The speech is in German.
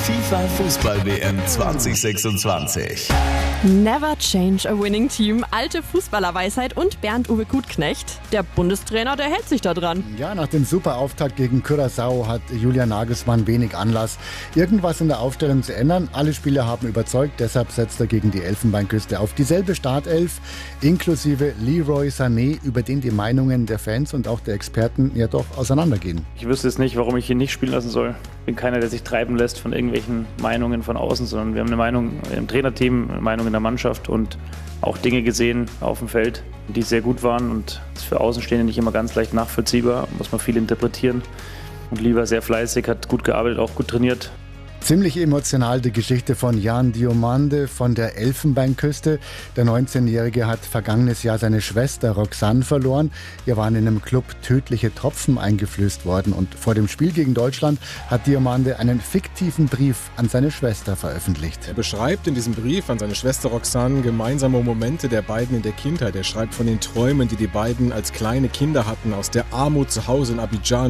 FIFA Fußball WM 2026. Never change a winning team. Alte Fußballerweisheit und Bernd-Uwe Gutknecht. Der Bundestrainer, der hält sich da dran. Ja, nach dem Superauftakt gegen Curaçao hat Julian Nagelsmann wenig Anlass, irgendwas in der Aufstellung zu ändern. Alle Spieler haben überzeugt, deshalb setzt er gegen die Elfenbeinküste auf dieselbe Startelf, inklusive Leroy Sané, über den die Meinungen der Fans und auch der Experten ja doch auseinandergehen. Ich wüsste jetzt nicht, warum ich ihn nicht spielen lassen soll. Ich bin keiner, der sich treiben lässt von irgendwelchen Meinungen von außen, sondern wir haben eine Meinung im Trainerteam, eine Meinung in der Mannschaft und auch Dinge gesehen auf dem Feld, die sehr gut waren, und das ist für Außenstehende nicht immer ganz leicht nachvollziehbar, muss man viel interpretieren. Und Lieber sehr fleißig, hat gut gearbeitet, auch gut trainiert. Ziemlich emotional die Geschichte von Jan Diomande von der Elfenbeinküste. Der 19-Jährige hat vergangenes Jahr seine Schwester Roxanne verloren. Ihr waren in einem Club tödliche Tropfen eingeflößt worden. Und vor dem Spiel gegen Deutschland hat Diomande einen fiktiven Brief an seine Schwester veröffentlicht. Er beschreibt in diesem Brief an seine Schwester Roxanne gemeinsame Momente der beiden in der Kindheit. Er schreibt von den Träumen, die die beiden als kleine Kinder hatten, aus der Armut zu Hause in Abidjan.